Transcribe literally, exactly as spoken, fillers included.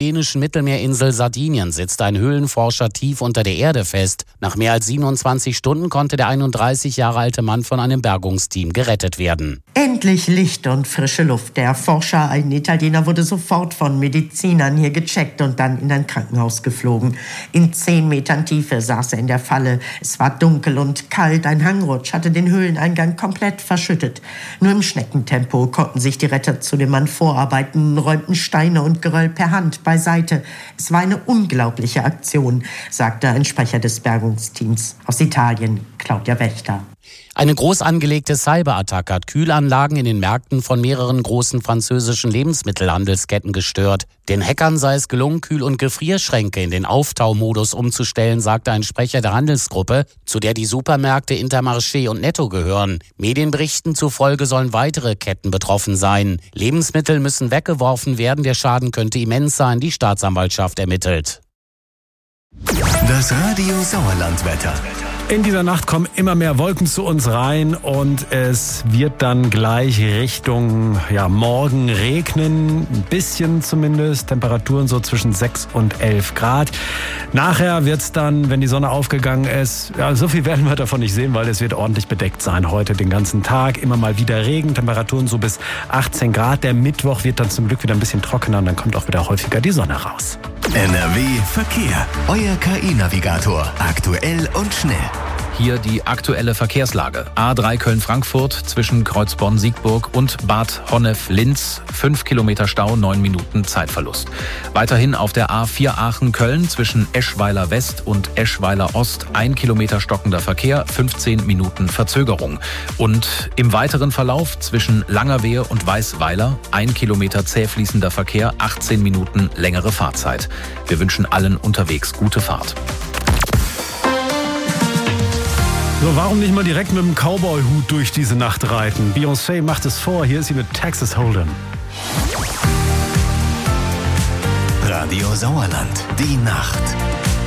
italienischen Mittelmeerinsel Sardinien sitzt ein Höhlenforscher tief unter der Erde fest. Nach mehr als siebenundzwanzig Stunden konnte der einunddreißig Jahre alte Mann von einem Bergungsteam gerettet werden. Endlich Licht und frische Luft. Der Forscher, ein Italiener, wurde sofort von Medizinern hier gecheckt und dann in ein Krankenhaus geflogen. In zehn Metern Tiefe saß er in der Falle. Es war dunkel und kalt. Ein Hangrutsch hatte den Höhleneingang komplett verschüttet. Nur im Schneckentempo konnten sich die Retter zu dem Mann vorarbeiten, räumten Steine und Geröll per Hand beiseite. Es war eine unglaubliche Aktion, sagte ein Sprecher des Bergungsteams aus Italien, Claudia Wächter. Eine groß angelegte Cyberattacke hat Kühlanlagen in den Märkten von mehreren großen französischen Lebensmittelhandelsketten gestört. Den Hackern sei es gelungen, Kühl- und Gefrierschränke in den Auftaumodus umzustellen, sagte ein Sprecher der Handelsgruppe, zu der die Supermärkte Intermarché und Netto gehören. Medienberichten zufolge sollen weitere Ketten betroffen sein. Lebensmittel müssen weggeworfen werden, der Schaden könnte immens sein, die Staatsanwaltschaft ermittelt. Das Radio Sauerlandwetter. In dieser Nacht kommen immer mehr Wolken zu uns rein und es wird dann gleich Richtung ja, Morgen regnen, ein bisschen zumindest, Temperaturen so zwischen sechs und elf Grad. Nachher wird es dann, wenn die Sonne aufgegangen ist, ja, so viel werden wir davon nicht sehen, weil es wird ordentlich bedeckt sein heute den ganzen Tag. Immer mal wieder Regen, Temperaturen so bis achtzehn Grad. Der Mittwoch wird dann zum Glück wieder ein bisschen trockener und dann kommt auch wieder häufiger die Sonne raus. N R W Verkehr. Euer K I-Navigator. Aktuell und schnell. Hier die aktuelle Verkehrslage. A drei Köln-Frankfurt zwischen Kreuzborn-Siegburg und Bad Honnef-Linz. Fünf Kilometer Stau, neun Minuten Zeitverlust. Weiterhin auf der A vier Aachen-Köln zwischen Eschweiler West und Eschweiler Ost. Ein Kilometer stockender Verkehr, fünfzehn Minuten Verzögerung. Und im weiteren Verlauf zwischen Langerwehe und Weißweiler. Ein Kilometer zäh fließender Verkehr, achtzehn Minuten längere Fahrzeit. Wir wünschen allen unterwegs gute Fahrt. So, warum nicht mal direkt mit dem Cowboy-Hut durch diese Nacht reiten? Beyoncé macht es vor, hier ist sie mit Texas Hold'em. Radio Sauerland, die Nacht.